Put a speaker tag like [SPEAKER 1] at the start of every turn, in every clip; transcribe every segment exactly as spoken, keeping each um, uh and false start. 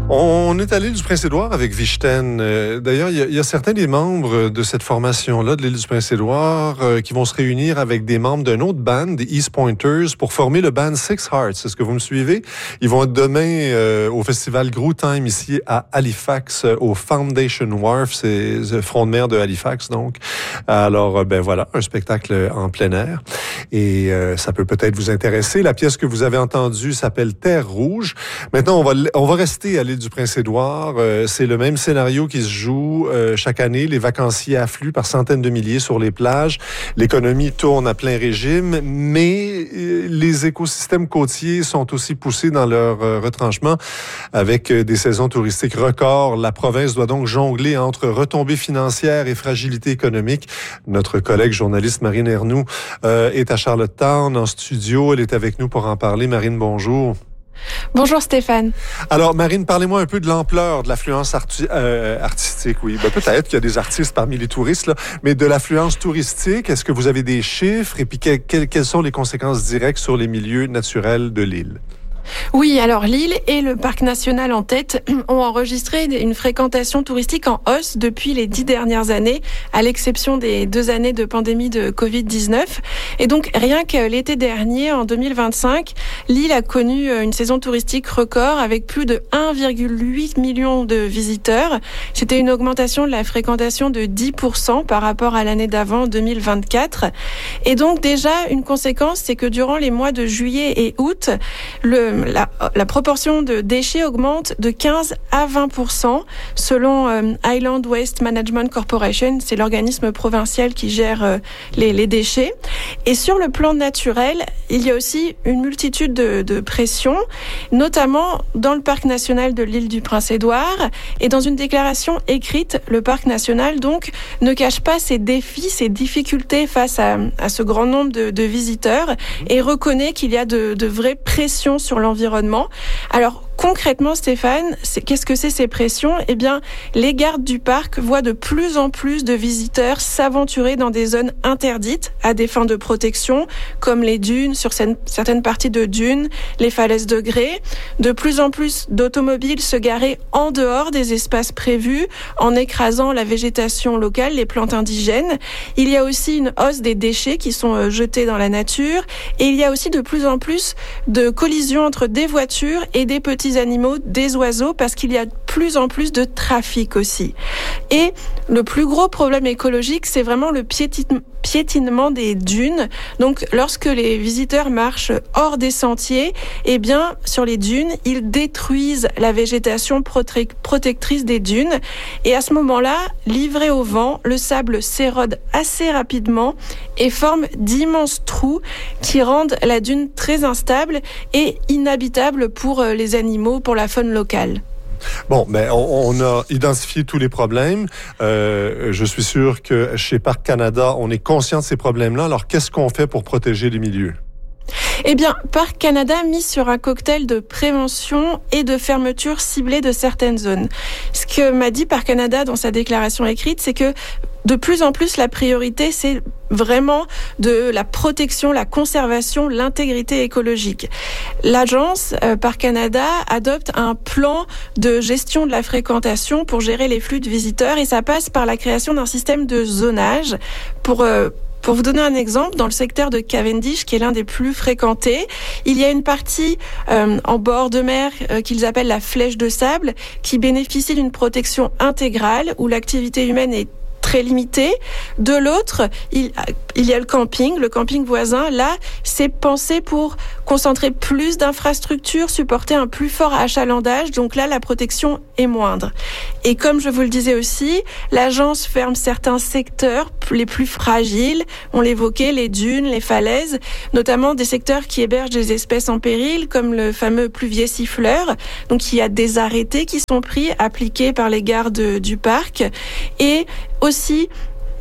[SPEAKER 1] On est à l'île du Prince-Édouard avec Vichten. D'ailleurs, il y, y a certains des membres de cette formation-là de l'île du Prince-Édouard euh, qui vont se réunir avec des membres d'une autre band, des East Pointers, pour former le band Six Hearts. Est-ce que vous me suivez? Ils vont être demain euh, au festival Groove Time ici à Halifax, au Foundation Wharf, c'est le front de mer de Halifax, donc. Alors, ben voilà, un spectacle en plein air. Et euh, ça peut peut-être vous intéresser. La pièce que vous avez entendue s'appelle Terre Rouge. Maintenant, on va, on va rester à l'île du Prince-Édouard. Euh, c'est le même scénario qui se joue euh, chaque année. Les vacanciers affluent par centaines de milliers sur les plages. L'économie tourne à plein régime, mais euh, les écosystèmes côtiers sont aussi poussés dans leur euh, retranchement avec euh, des saisons touristiques records. La province doit donc jongler entre retombées financières et fragilité économique. Notre collègue journaliste Marine Ernoult euh, est à Charlottetown en studio. Elle est avec nous pour en parler. Marine, bonjour.
[SPEAKER 2] Bonjour Stéphane.
[SPEAKER 1] Alors Marine, parlez-moi un peu de l'ampleur de l'affluence arti- euh, artistique. Oui, ben, peut-être qu'il y a des artistes parmi les touristes, là, mais de l'affluence touristique, est-ce que vous avez des chiffres et puis que, que, quelles sont les conséquences directes sur les milieux naturels de l'île?
[SPEAKER 2] Oui, alors l'île et le parc national en tête ont enregistré une fréquentation touristique en hausse depuis les dix dernières années, à l'exception des deux années de pandémie de covid dix-neuf. Et donc, rien que l'été dernier, en deux mille vingt-cinq, l'île a connu une saison touristique record avec plus de un virgule huit million de visiteurs. C'était une augmentation de la fréquentation de dix pour cent par rapport à l'année d'avant, deux mille vingt-quatre. Et donc, déjà, une conséquence, c'est que durant les mois de juillet et août, le La, la proportion de déchets augmente de quinze à vingt pour cent selon euh, Island Waste Management Corporation. C'est l'organisme provincial qui gère euh, les, les déchets. Et sur le plan naturel, il y a aussi une multitude de, de pressions, notamment dans le parc national de l'île du Prince-Édouard. Et dans une déclaration écrite, le parc national donc ne cache pas ses défis, ses difficultés face à, à ce grand nombre de, de visiteurs et reconnaît qu'il y a de, de vraies pressions sur l'environnement. Alors, concrètement, Stéphane, c'est, qu'est-ce que c'est ces pressions? Eh bien, les gardes du parc voient de plus en plus de visiteurs s'aventurer dans des zones interdites à des fins de protection, comme les dunes, sur certaines parties de dunes, les falaises de grès. De plus en plus d'automobiles se garer en dehors des espaces prévus, en écrasant la végétation locale, les plantes indigènes. Il y a aussi une hausse des déchets qui sont jetés dans la nature, et il y a aussi de plus en plus de collisions entre des voitures et des petits animaux, des oiseaux, parce qu'il y a de plus en plus de trafic aussi. Et le plus gros problème écologique, c'est vraiment le piétinement piétinement des dunes. Donc, lorsque les visiteurs marchent hors des sentiers, eh bien, sur les dunes, ils détruisent la végétation prote- protectrice des dunes. Et à ce moment-là, livré au vent, le sable s'érode assez rapidement et forme d'immenses trous qui rendent la dune très instable et inhabitable pour les animaux, pour la faune locale.
[SPEAKER 1] Bon, ben on, on a identifié tous les problèmes. Euh, je suis sûr que chez Parc Canada, on est conscient de ces problèmes-là. Alors, qu'est-ce qu'on fait pour protéger les milieux?
[SPEAKER 2] Eh bien, Parc Canada mise sur un cocktail de prévention et de fermeture ciblée de certaines zones. Ce que m'a dit Parc Canada dans sa déclaration écrite, c'est que de plus en plus, la priorité, c'est vraiment de la protection, la conservation, l'intégrité écologique. L'agence euh, Parc Canada adopte un plan de gestion de la fréquentation pour gérer les flux de visiteurs et ça passe par la création d'un système de zonage pour euh, Pour vous donner un exemple, dans le secteur de Cavendish, qui est l'un des plus fréquentés, il y a une partie euh, en bord de mer euh, qu'ils appellent la flèche de sable, qui bénéficie d'une protection intégrale, où l'activité humaine est très limité. De l'autre, il, il y a le camping, le camping voisin. Là, c'est pensé pour concentrer plus d'infrastructures, supporter un plus fort achalandage. Donc là, la protection est moindre. Et comme je vous le disais aussi, l'agence ferme certains secteurs les plus fragiles. On l'évoquait, les dunes, les falaises, notamment des secteurs qui hébergent des espèces en péril, comme le fameux pluvier siffleur. Donc il y a des arrêtés qui sont pris, appliqués par les gardes du parc. Et aussi,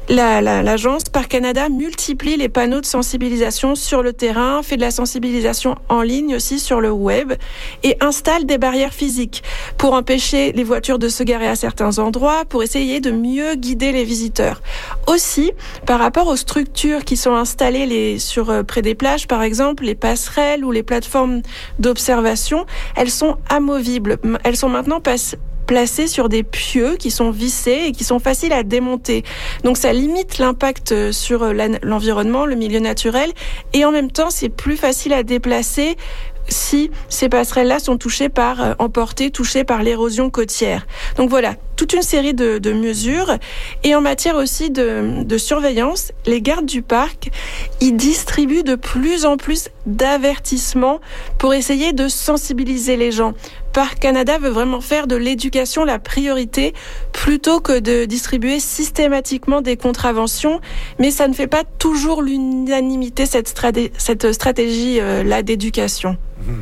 [SPEAKER 2] La, la, l'agence Parcs Canada multiplie les panneaux de sensibilisation sur le terrain, fait de la sensibilisation en ligne aussi sur le web et installe des barrières physiques pour empêcher les voitures de se garer à certains endroits, pour essayer de mieux guider les visiteurs. Aussi, par rapport aux structures qui sont installées les, sur, euh, près des plages, par exemple, les passerelles ou les plateformes d'observation, elles sont amovibles. Elles sont maintenant passées placés sur des pieux qui sont vissés et qui sont faciles à démonter. Donc ça limite l'impact sur l'environnement, le milieu naturel, et en même temps c'est plus facile à déplacer si ces passerelles-là sont touchées par, euh, emportées, touchées par l'érosion côtière. Donc voilà, toute une série de, de mesures. Et en matière aussi de, de surveillance, les gardes du parc, ils distribuent de plus en plus d'avertissements pour essayer de sensibiliser les gens. Parcs Canada veut vraiment faire de l'éducation la priorité plutôt que de distribuer systématiquement des contraventions, mais ça ne fait pas toujours l'unanimité, cette, straté- cette stratégie-là d'éducation.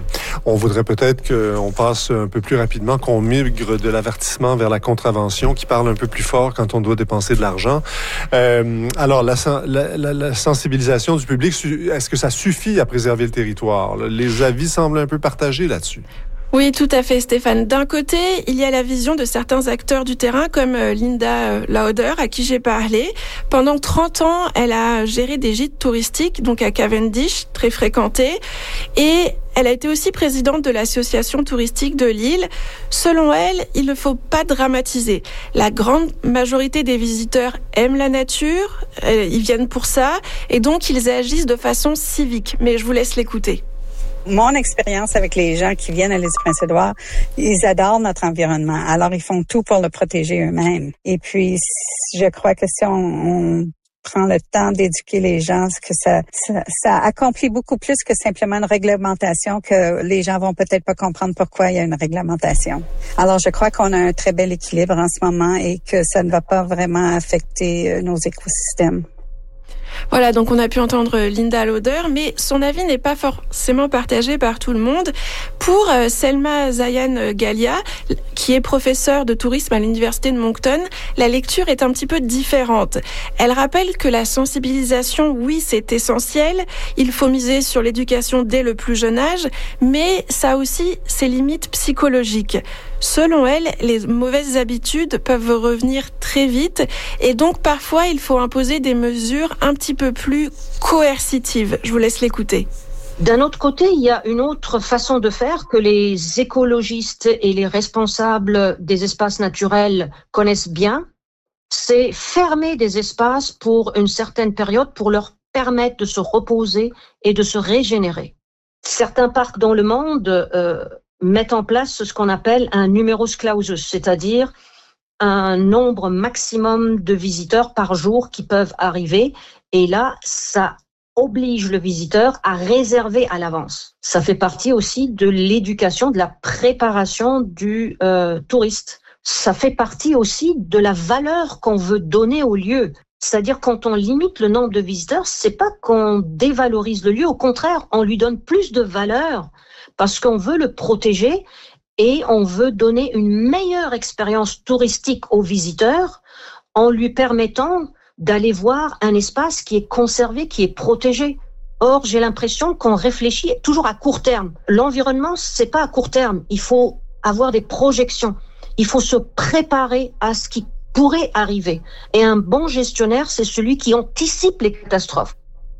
[SPEAKER 1] On voudrait peut-être qu'on passe un peu plus rapidement, qu'on migre de l'avertissement vers la contravention, qui parle un peu plus fort quand on doit dépenser de l'argent. Euh, alors, la, la, la, la sensibilisation du public, est-ce que ça suffit à préserver le territoire? Les avis semblent un peu partagés là-dessus.
[SPEAKER 2] Oui, tout à fait, Stéphane. D'un côté, il y a la vision de certains acteurs du terrain, comme Linda Lauder, à qui j'ai parlé. Pendant trente ans, elle a géré des gîtes touristiques, donc à Cavendish, très fréquentés. Et elle a été aussi présidente de l'association touristique de l'île. Selon elle, il ne faut pas dramatiser. La grande majorité des visiteurs aiment la nature, ils viennent pour ça, et donc ils agissent de façon civique. Mais je vous laisse l'écouter.
[SPEAKER 3] Mon expérience avec les gens qui viennent à l'île du Prince-Édouard, ils adorent notre environnement. Alors, ils font tout pour le protéger eux-mêmes. Et puis, je crois que si on, on prend le temps d'éduquer les gens, que ça, ça, ça accomplit beaucoup plus que simplement une réglementation, que les gens vont peut-être pas comprendre pourquoi il y a une réglementation. Alors, je crois qu'on a un très bel équilibre en ce moment et que ça ne va pas vraiment affecter nos écosystèmes.
[SPEAKER 2] Voilà, donc on a pu entendre Linda Lauder, mais son avis n'est pas forcément partagé par tout le monde. Pour euh, Selma Zayan Galia, qui est professeure de tourisme à l'université de Moncton, la lecture est un petit peu différente. Elle rappelle que la sensibilisation, oui, c'est essentiel. Il faut miser sur l'éducation dès le plus jeune âge, mais ça a aussi ses limites psychologiques. Selon elle, les mauvaises habitudes peuvent revenir très vite et donc parfois il faut imposer des mesures un petit peu plus coercitives. Je vous laisse l'écouter.
[SPEAKER 4] D'un autre côté, il y a une autre façon de faire que les écologistes et les responsables des espaces naturels connaissent bien. C'est fermer des espaces pour une certaine période pour leur permettre de se reposer et de se régénérer. Certains parcs dans le monde euh, mettent en place ce qu'on appelle un numerus clausus, c'est-à-dire un nombre maximum de visiteurs par jour qui peuvent arriver. Et là, ça oblige le visiteur à réserver à l'avance. Ça fait partie aussi de l'éducation, de la préparation du euh, touriste. Ça fait partie aussi de la valeur qu'on veut donner au lieu. C'est-à-dire quand on limite le nombre de visiteurs, c'est pas qu'on dévalorise le lieu, au contraire, on lui donne plus de valeur parce qu'on veut le protéger et on veut donner une meilleure expérience touristique aux visiteurs en lui permettant d'aller voir un espace qui est conservé, qui est protégé. Or, j'ai l'impression qu'on réfléchit toujours à court terme. L'environnement, c'est pas à court terme. Il faut avoir des projections. Il faut se préparer à ce qui pourrait arriver. Et un bon gestionnaire, c'est celui qui anticipe les catastrophes.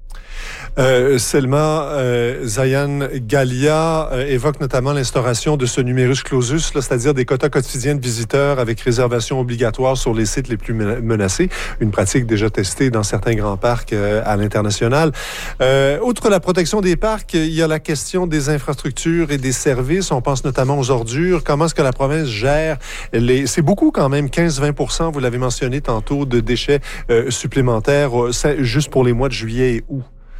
[SPEAKER 1] Euh, Selma euh, Zayan Galia euh, évoque notamment l'instauration de ce numerus clausus, là, c'est-à-dire des quotas quotidiens de visiteurs avec réservation obligatoire sur les sites les plus menacés, une pratique déjà testée dans certains grands parcs euh, à l'international. Euh, outre la protection des parcs, il y a la question des infrastructures et des services. On pense notamment aux ordures. Comment est-ce que la province gère les... C'est beaucoup quand même, quinze à vingt pour cent, vous l'avez mentionné tantôt, de déchets euh, supplémentaires, euh, juste pour les mois de juillet et août.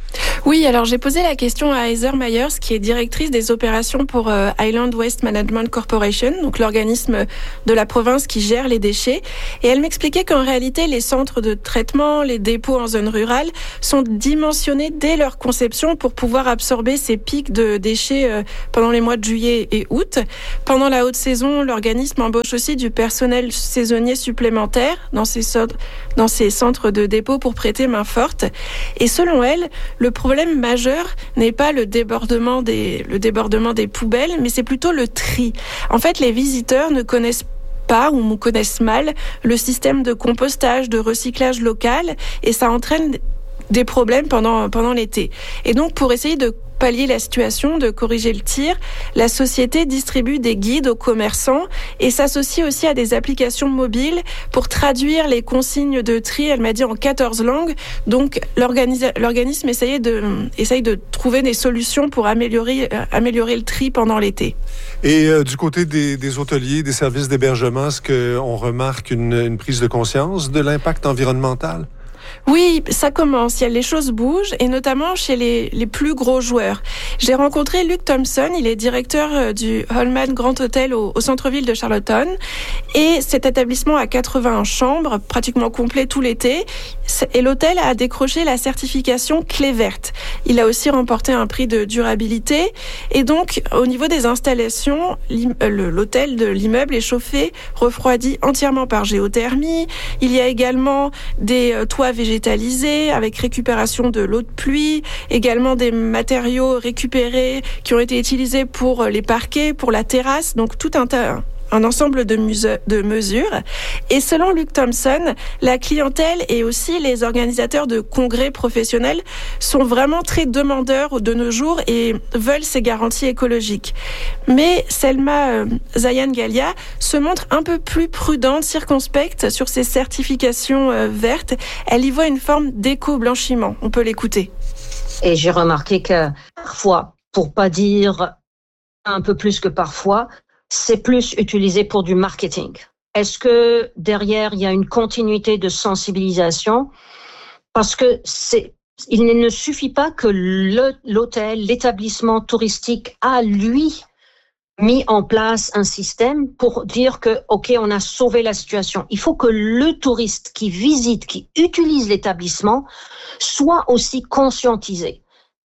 [SPEAKER 2] Oui, alors j'ai posé la question à Heather Myers, qui est directrice des opérations pour euh, Island Waste Management Corporation, donc l'organisme de la province qui gère les déchets. Et elle m'expliquait qu'en réalité, les centres de traitement, les dépôts en zone rurale sont dimensionnés dès leur conception pour pouvoir absorber ces pics de déchets euh, pendant les mois de juillet et août. Pendant la haute saison, l'organisme embauche aussi du personnel saisonnier supplémentaire dans ces, so- dans ces centres de dépôt pour prêter main forte. Et selon elle, le problème Le problème majeur n'est pas le débordement des, le débordement des poubelles, mais c'est plutôt le tri. En fait, les visiteurs ne connaissent pas ou connaissent mal le système de compostage, de recyclage local, et ça entraîne des problèmes pendant, pendant l'été. Et donc, pour essayer de pallier la situation, de corriger le tir, la société distribue des guides aux commerçants et s'associe aussi à des applications mobiles pour traduire les consignes de tri, elle m'a dit, en quatorze langues. Donc, l'organisa- l'organisme essayait de, essaye de trouver des solutions pour améliorer, euh, améliorer le tri pendant l'été.
[SPEAKER 1] Et euh, du côté des, des hôteliers, des services d'hébergement, est-ce qu'on remarque une, une prise de conscience de l'impact environnemental?
[SPEAKER 2] Oui, ça commence. Les choses bougent, et notamment chez les, les plus gros joueurs. J'ai rencontré Luke Thompson, il est directeur du Holman Grand Hotel au, au centre-ville de Charlottetown. Et cet établissement a quatre-vingts chambres, pratiquement complet tout l'été. Et l'hôtel a décroché la certification clé verte. Il a aussi remporté un prix de durabilité. Et donc, au niveau des installations, l'hôtel de l'immeuble est chauffé, refroidi entièrement par géothermie. Il y a également des toits végétalisés avec récupération de l'eau de pluie, également des matériaux récupérés qui ont été utilisés pour les parquets, pour la terrasse, donc tout un tas. un ensemble de, muse- de mesures. Et selon Luke Thompson, la clientèle et aussi les organisateurs de congrès professionnels sont vraiment très demandeurs de nos jours et veulent ces garanties écologiques. Mais Selma euh, Zayan Galia se montre un peu plus prudente, circonspecte sur ces certifications euh, vertes. Elle y voit une forme d'éco-blanchiment. On peut l'écouter.
[SPEAKER 4] Et j'ai remarqué que parfois, pour pas dire un peu plus que parfois, c'est plus utilisé pour du marketing. Est-ce que derrière, il y a une continuité de sensibilisation? Parce que c'est, il ne suffit pas que le, l'hôtel, l'établissement touristique a, lui, mis en place un système pour dire que, OK, on a sauvé la situation. Il faut que le touriste qui visite, qui utilise l'établissement, soit aussi conscientisé.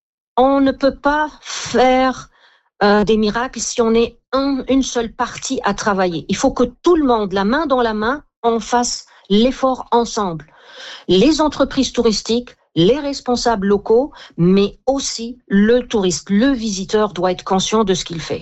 [SPEAKER 4] On ne peut pas faire euh, des miracles si on est un, une seule partie à travailler. Il faut que tout le monde, la main dans la main, on fasse l'effort ensemble. Les entreprises touristiques, les responsables locaux, mais aussi le touriste, le visiteur doit être conscient de ce qu'il fait.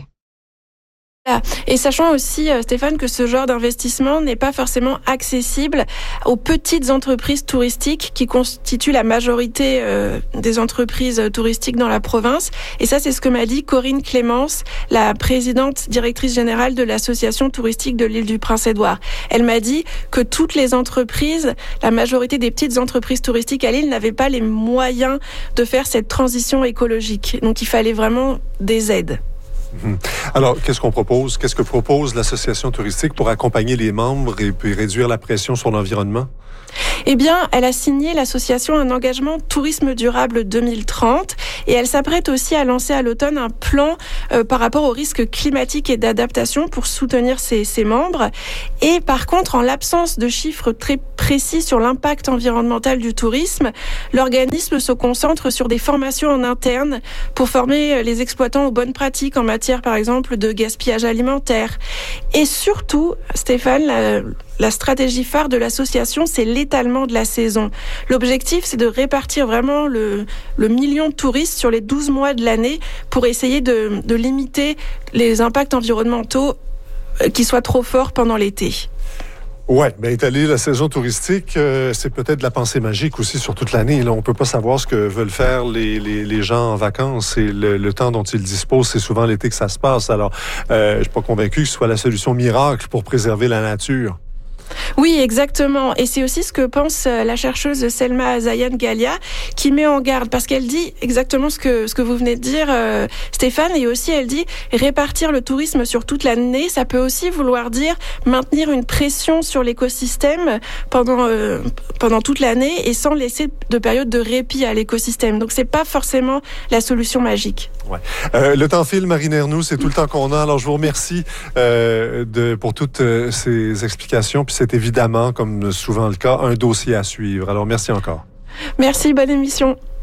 [SPEAKER 2] Et sachant aussi, Stéphane, que ce genre d'investissement n'est pas forcément accessible aux petites entreprises touristiques qui constituent la majorité euh, des entreprises touristiques dans la province. Et ça, c'est ce que m'a dit Corinne Clémence, la présidente directrice générale de l'association touristique de l'île du Prince-Édouard. Elle m'a dit que toutes les entreprises, la majorité des petites entreprises touristiques à l'île n'avaient pas les moyens de faire cette transition écologique. Donc, il fallait vraiment des aides.
[SPEAKER 1] Alors, qu'est-ce qu'on propose? Qu'est-ce que propose l'association touristique pour accompagner les membres et puis réduire la pression sur l'environnement?
[SPEAKER 2] Eh bien, elle a signé l'association un engagement tourisme durable deux mille trente et elle s'apprête aussi à lancer à l'automne un plan euh, par rapport aux risques climatiques et d'adaptation pour soutenir ses, ses membres. Et par contre, en l'absence de chiffres très précis sur l'impact environnemental du tourisme, l'organisme se concentre sur des formations en interne pour former les exploitants aux bonnes pratiques en matière, par exemple, de gaspillage alimentaire. Et surtout, Stéphane, la, la stratégie phare de l'association, c'est l'étalement de la saison. L'objectif, c'est de répartir vraiment le, le million de touristes sur les douze mois de l'année pour essayer de, de limiter les impacts environnementaux qui soient trop forts pendant l'été.
[SPEAKER 1] Oui, bien étaler la saison touristique, euh, c'est peut-être de la pensée magique aussi sur toute l'année. Là, on peut pas savoir ce que veulent faire les, les, les gens en vacances et le, le temps dont ils disposent, c'est souvent l'été que ça se passe. Alors, euh, je suis pas convaincu que ce soit la solution miracle pour préserver la nature.
[SPEAKER 2] Oui, exactement. Et c'est aussi ce que pense la chercheuse Selma Azayan-Galia, qui met en garde, parce qu'elle dit exactement ce que, ce que vous venez de dire, euh, Stéphane, et aussi elle dit répartir le tourisme sur toute l'année, ça peut aussi vouloir dire maintenir une pression sur l'écosystème pendant, euh, pendant toute l'année et sans laisser de période de répit à l'écosystème. Donc c'est pas forcément la solution magique.
[SPEAKER 1] Ouais. Euh, le temps file, Marine Ernoult, c'est tout le temps qu'on a. Alors je vous remercie euh, de, pour toutes euh, ces explications. Puis c'est évidemment, comme souvent le cas, un dossier à suivre. Alors merci encore.
[SPEAKER 2] Merci, bonne émission.